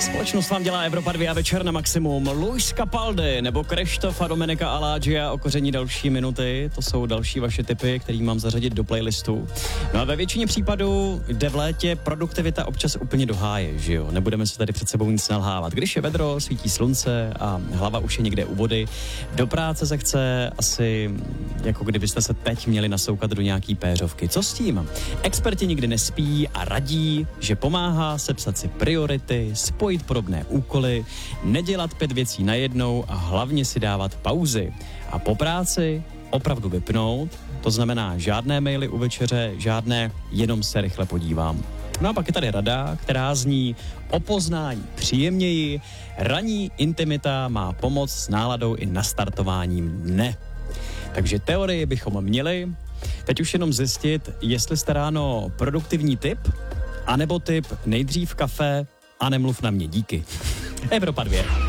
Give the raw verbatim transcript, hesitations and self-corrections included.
Společnost vám dělá Evropa dva a večer na maximum. Luis Capaldi nebo Kryštof a Domenica Alágia okoření další minuty. To jsou další vaše tipy, který mám zařadit do playlistu. No a ve většině případů jde v létě produktivita občas úplně do háje, že jo? Nebudeme se tady před sebou nic nalhávat. Když je vedro, svítí slunce a hlava už je někde u vody, do práce se chce asi jako kdybyste se teď měli nasoukat do nějaký péřovky. Co s tím? Experti nikdy nespí a radí, že pomáhá sepsat si priority, spojit podobné úkoly, nedělat pět věcí najednou a hlavně si dávat pauzy. A po práci opravdu vypnout, to znamená žádné maily u večeře, žádné jenom se rychle podívám. No a pak je tady rada, která zní o poznání příjemněji, ranní intimita má pomoc s náladou i nastartováním dne. Takže teorii bychom měli, teď už jenom zjistit, jestli jste ráno produktivní typ, anebo typ nejdřív kafe a nemluv na mě, díky. Evropa dva.